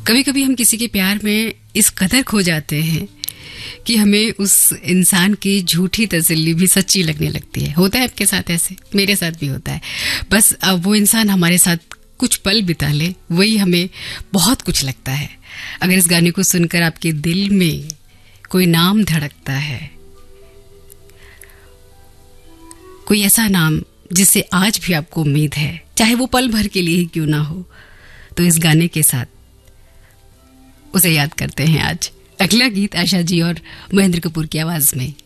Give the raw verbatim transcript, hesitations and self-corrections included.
कभी कभी हम किसी के प्यार में इस कदर खो जाते हैं कि हमें उस इंसान की झूठी तसल्ली भी सच्ची लगने लगती है। होता है आपके साथ ऐसे? मेरे साथ भी होता है। बस अब वो इंसान हमारे साथ कुछ पल बिता ले, वही हमें बहुत कुछ लगता है। अगर इस गाने को सुनकर आपके दिल में कोई नाम धड़कता है, कोई ऐसा नाम जिससे आज भी आपको उम्मीद है, चाहे वो पल भर के लिए ही क्यों ना हो, तो इस गाने के साथ उसे याद करते हैं आज। अगला गीत आशा जी और महेंद्र कपूर की आवाज में।